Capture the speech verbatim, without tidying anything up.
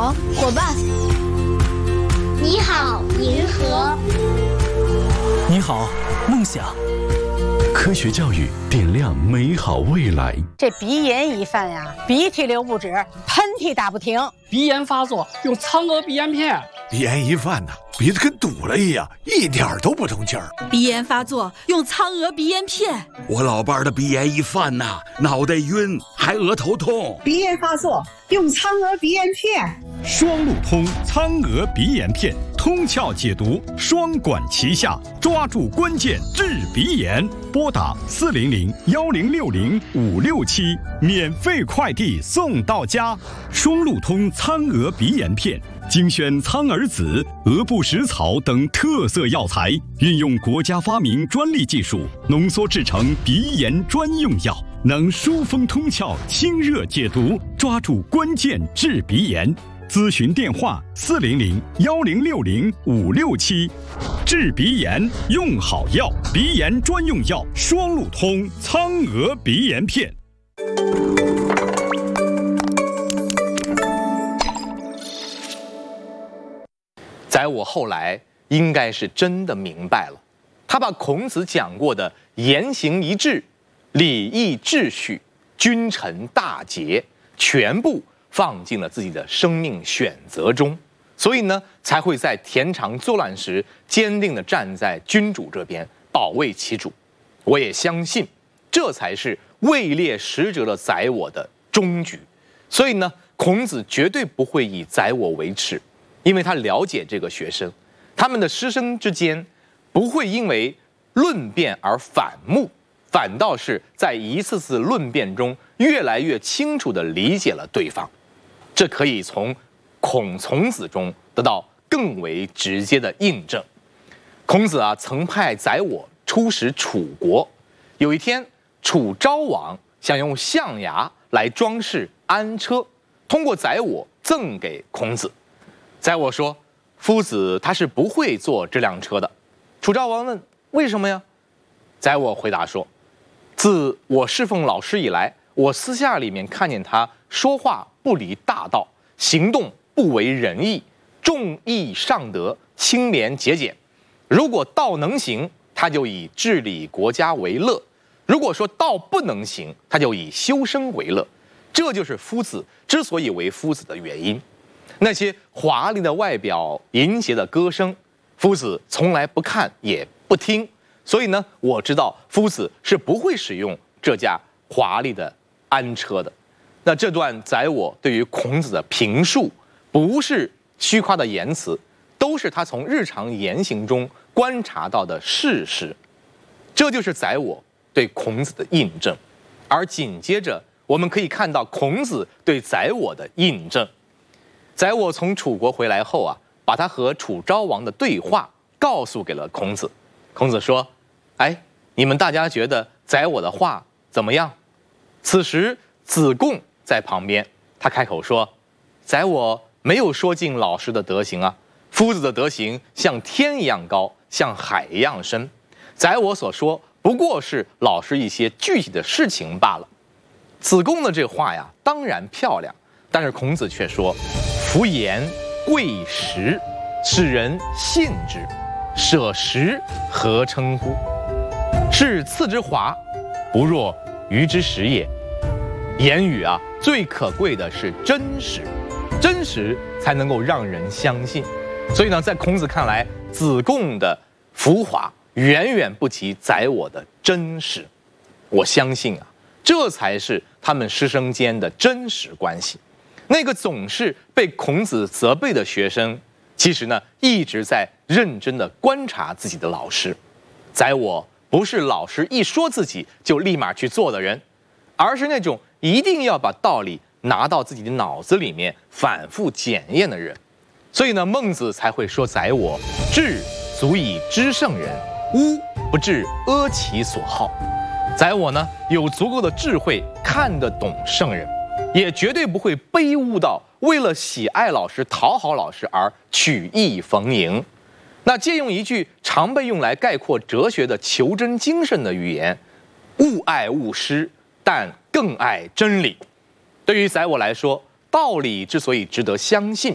好，伙伴。 你好，银河。 你好，梦想。科学教育点亮美好未来。 这鼻炎一犯呀，鼻涕流不止，喷嚏打不停。 鼻炎发作用苍娥鼻炎片。 鼻炎一犯呢，鼻子跟堵了一样，一点都不通气儿。 鼻炎发作用苍娥鼻炎片。 我老伴儿的鼻炎一犯呐，脑袋晕，还额头痛。 鼻炎发作用苍娥鼻炎片。 双路通苍娥鼻炎片，通窍解毒，双管齐下，抓住关键治鼻炎。拨打四零零幺零六零五六七，免费快递送到家。双路通苍娥鼻炎片。精选苍耳子、鹅不食草等特色药材，运用国家发明专利技术，浓缩制成鼻炎专用药，能疏风通窍、清热解毒，抓住关键治鼻炎。咨询电话：四零零幺零六零五六七。治鼻炎用好药，鼻炎专用药双路通苍娥鼻炎片。 宰我后来应该是真的明白了，他把孔子讲过的言行一致、礼义秩序、君臣大节全部放进了自己的生命选择中，所以呢，才会在田常作乱时坚定地站在君主这边，保卫其主。我也相信，这才是位列使者的宰我的终局。所以呢，孔子绝对不会以宰我为耻。因为他了解这个学生，他们的师生之间不会因为论辩而反目，反倒是在一次次论辩中越来越清楚地理解了对方。这可以从孔从子中得到更为直接的印证。孔子啊，曾派宰我出使楚国。有一天，楚昭王想用象牙来装饰安车，通过宰我赠给孔子。宰我说：“夫子他是不会坐这辆车的。”楚昭王问：“为什么呀？”宰我回答说：“自我侍奉老师以来，我私下里面看见他说话不离大道，行动不为仁义，重义尚德，清廉节俭。如果道能行，他就以治理国家为乐；如果说道不能行，他就以修身为乐。这就是夫子之所以为夫子的原因。那些华丽的外表、淫邪的歌声，夫子从来不看也不听。所以呢，我知道夫子是不会使用这架华丽的安车的。那这段宰我对于孔子的评述，不是虚夸的言辞，都是他从日常言行中观察到的事实。这就是宰我对孔子的印证。而紧接着，我们可以看到孔子对宰我的印证。宰我从楚国回来后啊，把他和楚昭王的对话告诉给了孔子。孔子说：“哎，你们大家觉得宰我的话怎么样？”此时子贡在旁边，他开口说：“宰我没有说尽老师的德行啊，夫子的德行像天一样高，像海一样深。宰我所说不过是老师一些具体的事情罢了。”子贡的这话呀，当然漂亮，但是孔子却说：“夫言贵实，使人信之，舍实何称乎？是次之华，不若鱼之食也。”言语啊，最可贵的是真实，真实才能够让人相信。所以呢，在孔子看来，子贡的浮华远远不及宰我的真实。我相信啊，这才是他们师生间的真实关系。那个总是被孔子责备的学生，其实呢，一直在认真地观察自己的老师。宰我不是老师一说自己就立马去做的人，而是那种一定要把道理拿到自己的脑子里面反复检验的人。所以呢，孟子才会说：“宰我智足以知圣人，巫不至阿其所好。”宰我呢，有足够的智慧看得懂圣人，也绝对不会卑污到为了喜爱老师、讨好老师而曲意逢迎。那借用一句常被用来概括哲学的求真精神的语言：“勿爱勿师，但更爱真理。”对于宰我来说，道理之所以值得相信，